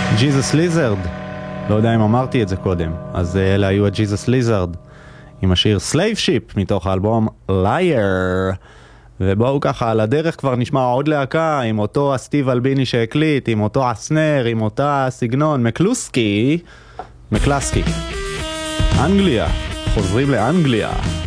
ג'יזוס ליזרד, לא יודע אם אמרתי את זה קודם, אז אלה היו הג'יזוס ליזרד עם השיר סלייב שיפ מתוך האלבום לייר. ובואו ככה על הדרך כבר נשמע עוד להקה עם אותו הסטיב אלביני שהקליט, עם אותו הסנר, עם אותה סגנון, מקלסקי, אנגליה, חוזרים לאנגליה.